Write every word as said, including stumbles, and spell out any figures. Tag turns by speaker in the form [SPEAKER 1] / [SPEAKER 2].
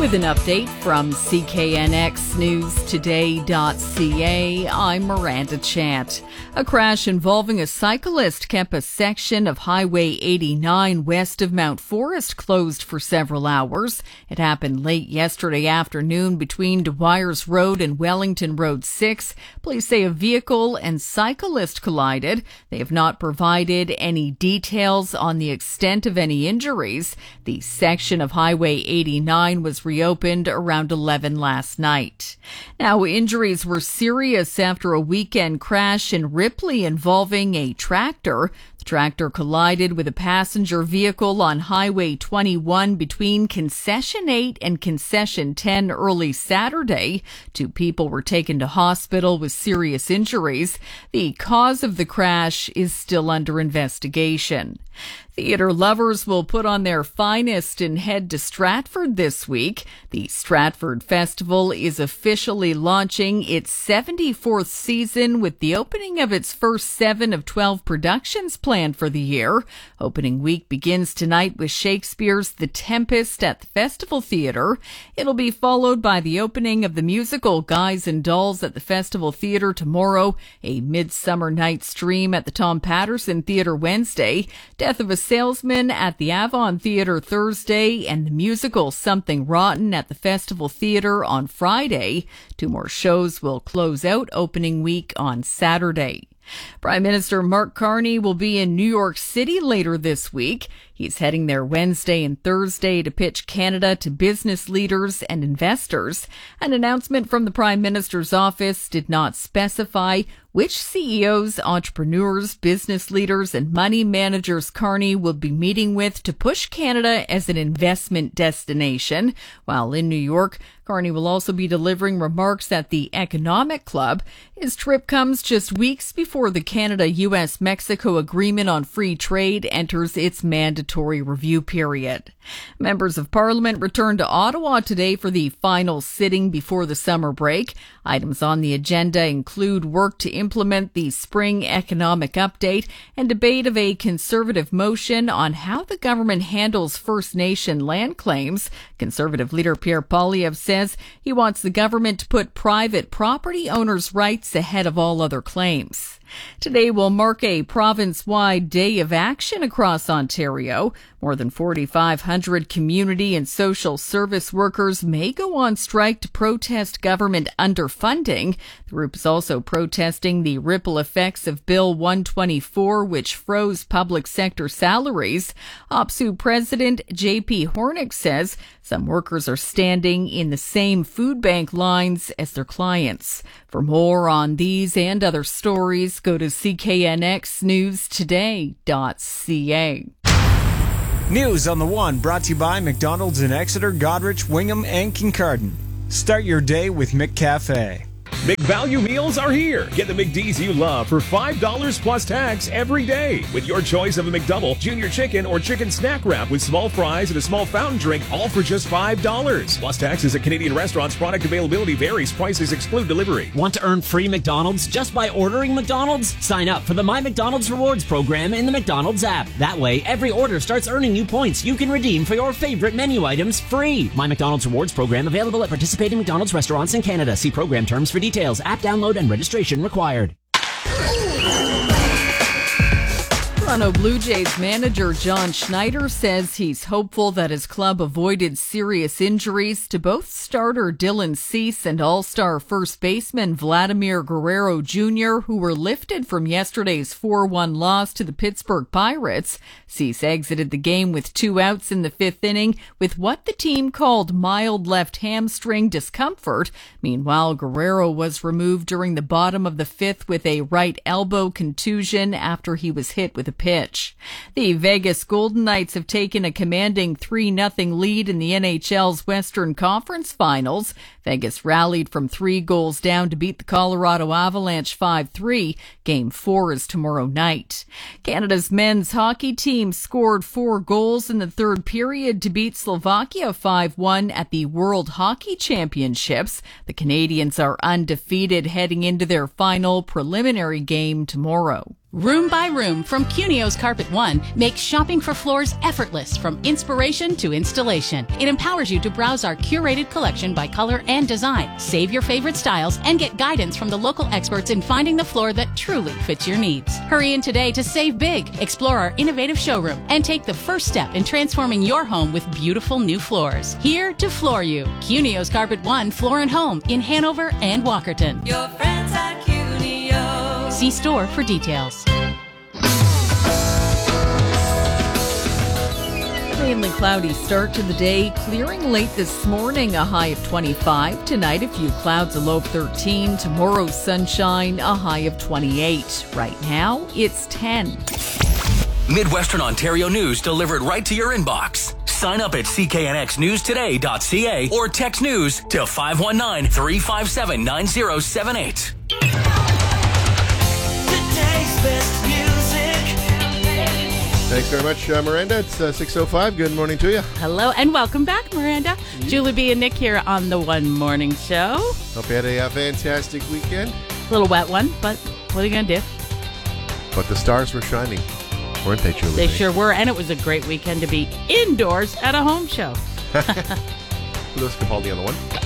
[SPEAKER 1] With an update from C K N X News Today dot C A, I'm Miranda Chant. A crash involving a cyclist kept a section of Highway eighty-nine west of Mount Forest closed for several hours. It happened late yesterday afternoon between Dwyer's Road and Wellington Road six. Police say a vehicle and cyclist collided. They have not provided any details on the extent of any injuries. The section of Highway eighty-nine was reopened around eleven last night. Now, injuries were serious after a weekend crash in Ripley involving a tractor. The tractor collided with a passenger vehicle on Highway twenty-one between Concession eight and Concession ten early Saturday. Two people were taken to hospital with serious injuries. The cause of the crash is still under investigation. Theater lovers will put on their finest and head to Stratford this week. The Stratford Festival is officially launching its seventy-fourth season with the opening of its first seven of twelve productions planned for the year. Opening week begins tonight with Shakespeare's The Tempest at the Festival Theatre. It'll be followed by the opening of the musical Guys and Dolls at the Festival Theatre tomorrow, a Midsummer Night's Dream at the Tom Patterson Theatre Wednesday, Death of a Salesman at the Avon Theatre Thursday, and the musical Something Rotten at the Festival Theatre on Friday. Two more shows will close out opening week on Saturday. Prime Minister Mark Carney will be in New York City later this week. He's heading there Wednesday and Thursday to pitch Canada to business leaders and investors. An announcement from the Prime Minister's office did not specify which C E Os, entrepreneurs, business leaders, and money managers Carney will be meeting with to push Canada as an investment destination. While in New York, Carney will also be delivering remarks at the Economic Club. His trip comes just weeks before the Canada-U S Mexico Agreement on Free Trade enters its mandatory review period. Members of Parliament returned to Ottawa today for the final sitting before the summer break. Items on the agenda include work to implement the spring economic update and debate of a Conservative motion on how the government handles First Nation land claims. Conservative leader Pierre Poilievre says he wants the government to put private property owners' rights ahead of all other claims. Today will mark a province-wide day of action across Ontario. More than forty-five hundred community and social service workers may go on strike to protest government underfunding. The group is also protesting the ripple effects of Bill one twenty-four, which froze public sector salaries. OPSEU President J P Hornick says some workers are standing in the same food bank lines as their clients. For more on these and other stories, go to C K N X News Today dot C A.
[SPEAKER 2] News on the One brought to you by McDonald's in Exeter, Goderich, Wingham, and Kincardine. Start your day with McCafe.
[SPEAKER 3] McValue meals are here. Get the McD's you love for five dollars plus tax every day with your choice of a McDouble, junior chicken, or chicken snack wrap with small fries and a small fountain drink, all for just five dollars. Plus taxes at Canadian restaurants. Product availability varies. Prices exclude delivery.
[SPEAKER 4] Want to earn free McDonald's just by ordering McDonald's? Sign up for the My McDonald's Rewards program in the McDonald's app. That way, every order starts earning you points you can redeem for your favorite menu items free. My McDonald's Rewards program available at participating McDonald's restaurants in Canada. See program terms for details. App download and registration required.
[SPEAKER 1] Toronto Blue Jays manager John Schneider says he's hopeful that his club avoided serious injuries to both starter Dylan Cease and all-star first baseman Vladimir Guerrero Junior, who were lifted from yesterday's four one loss to the Pittsburgh Pirates. Cease exited the game with two outs in the fifth inning with what the team called mild left hamstring discomfort. Meanwhile, Guerrero was removed during the bottom of the fifth with a right elbow contusion after he was hit with a pitch. The Vegas Golden Knights have taken a commanding three nothing lead in the N H L's Western Conference Finals. Vegas rallied from three goals down to beat the Colorado Avalanche five three. Game four is tomorrow night. Canada's men's hockey team scored four goals in the third period to beat Slovakia five one at the World Hockey Championships. The Canadians are undefeated heading into their final preliminary game tomorrow.
[SPEAKER 5] Room by Room from Cunio's Carpet One makes shopping for floors effortless from inspiration to installation. It empowers you to browse our curated collection by color and design, save your favorite styles, and get guidance from the local experts in finding the floor that truly fits your needs. Hurry in today to save big, explore our innovative showroom, and take the first step in transforming your home with beautiful new floors. Here to floor you. Cunio's Carpet One Floor and Home in Hanover and Walkerton.
[SPEAKER 6] Your friends at Cunio.
[SPEAKER 5] See store for details.
[SPEAKER 1] Mainly cloudy start to the day, clearing late this morning, a high of twenty-five. Tonight, a few clouds, a low of thirteen. Tomorrow, sunshine, a high of twenty-eight. Right now, it's ten.
[SPEAKER 7] Midwestern Ontario news delivered right to your inbox. Sign up at c k n x news today dot c a or text news to five one nine, three five seven, nine zero seven eight.
[SPEAKER 8] Thanks very much, uh, Miranda. It's uh, six oh five. Good morning to you.
[SPEAKER 9] Hello, and welcome back, Miranda. Mm-hmm. Julie B. and Nick here on the One Morning Show.
[SPEAKER 8] Hope you had a uh, fantastic weekend.
[SPEAKER 9] A little wet one, but what are you going to do?
[SPEAKER 8] But the stars were shining, weren't they, Julie?
[SPEAKER 9] They sure were, and it was a great weekend to be indoors at a home show.
[SPEAKER 8] Louis Capaldi on the one.